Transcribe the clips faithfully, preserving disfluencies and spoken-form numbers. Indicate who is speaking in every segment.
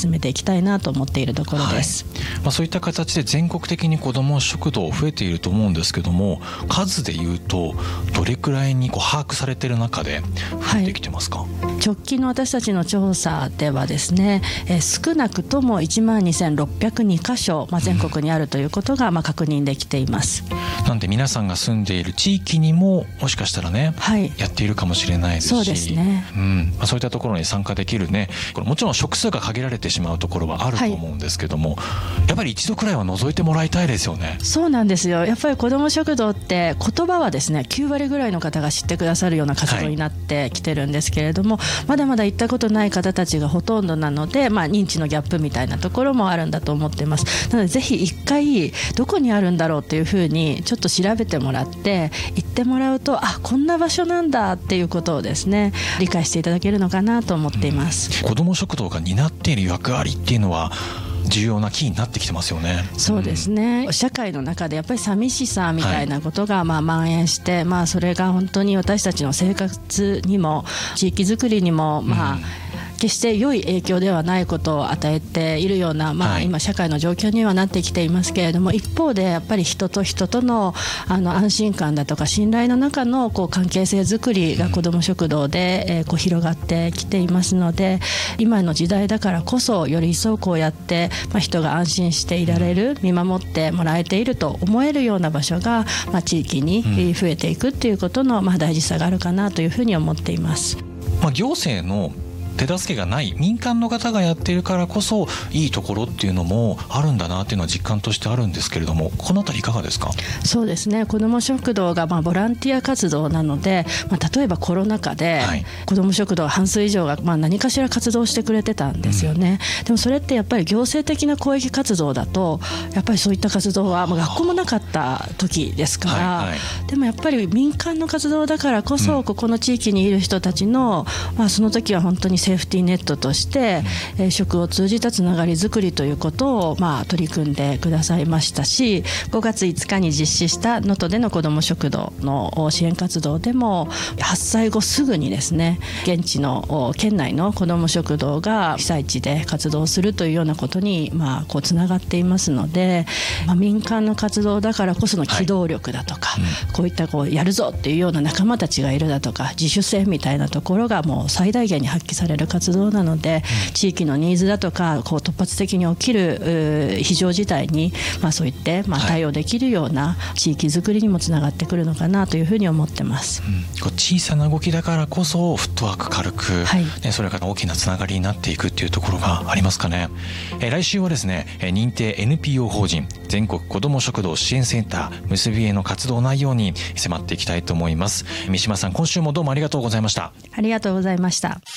Speaker 1: 進めていきたいなと思っているところです、
Speaker 2: はいまあ、そういった形で全国的に子ども食堂増えていると思うんですけども、数でいうとどれくらいにこう把握されている中で増えてきてますか？はい、
Speaker 1: 直近の私たちの調査ではですね、えー、少なくともいちまんにせんろっぴゃくにかしょ、まあ、全国にあるということがまあ確認できています、
Speaker 2: うん、なんで皆さんが住んでいる地域にももしかしたらね、はい、やっているかもしれないですし、
Speaker 1: そうですね、
Speaker 2: うんまあ、そういったところに参加できるね、これもちろん食数が限られてしまうところはあると思うんですけども、はい、やっぱり一度くらいは覗いてもらいたいですよね。
Speaker 1: そうなんですよ。やっぱり子ども食堂って言葉はですねきゅうわりぐらいの方が知ってくださるような活動になってきてるんですけれども、はい、まだまだ行ったことない方たちがほとんどなので、まあ、認知のギャップみたいなところもあるんだと思っています。なのでぜひ一回どこにあるんだろうっていうふうにちょっと調べてもらって行ってもらうと、あこんな場所なんだっていうことをですね理解していただけるのかなと思っています、
Speaker 2: うん、子ども食堂が担っている役割っていうのは重要なキーになってきてますよね。
Speaker 1: そうですね、うん、社会の中でやっぱり寂しさみたいなことがまあ蔓延して、はいまあ、それが本当に私たちの生活にも地域づくりにもまあ、うん決して良い影響ではないことを与えているような、まあ、今社会の状況にはなってきていますけれども、一方でやっぱり人と人との、あの安心感だとか信頼の中のこう関係性づくりが子ども食堂で、えー、こう広がってきていますので、今の時代だからこそより一層こうやって、まあ、人が安心していられる、見守ってもらえていると思えるような場所が、まあ、地域に増えていくっていうことの、まあ、大事さがあるかなというふうに思っています。
Speaker 2: まあ、行政の手助けがない民間の方がやっているからこそいいところっていうのもあるんだなっていうのは実感としてあるんですけれども、このあたりいかがですか？
Speaker 1: そうですね、子ども食堂がまあボランティア活動なので、まあ、例えばコロナ禍で子ども食堂半数以上がまあ何かしら活動してくれてたんですよね、うん、でもそれってやっぱり行政的な公益活動だとやっぱりそういった活動はまあ学校もなかった時ですから、はいはい、でもやっぱり民間の活動だからこそ、うん、ここの地域にいる人たちの、まあ、その時は本当にセーフティーネットとして、うん、えー、食を通じたつながりづくりということを、まあ、取り組んでくださいましたし、ごがついつかに実施した能登での子ども食堂の支援活動でも発災後すぐにですね現地の県内の子ども食堂が被災地で活動するというようなことに、まあ、こうつながっていますので、まあ、民間の活動だからこその機動力だとか、はい、うん、こういったこうやるぞっていうような仲間たちがいるだとか自主性みたいなところがもう最大限に発揮される活動なので、うん、地域のニーズだとかこう突発的に起きる非常事態に、まあ、そういって、まあ、対応できるような地域づくりにもつながってくるのかなというふうに思ってます、うん、
Speaker 2: こう小さな動きだからこそフットワーク軽く、はい、ね、それから大きなつながりになっていくっていうところがありますかね。えー、来週はですね認定 エヌピーオー 法人全国子ども食堂支援センター結びへの活動内容に迫っていきたいと思います。三島さん、今週もどうもありがとうございました。
Speaker 1: ありがとうございました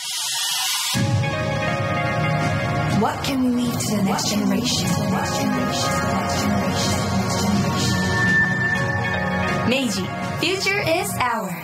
Speaker 1: 。What can we leave to the next generation? 明治 Future is ours.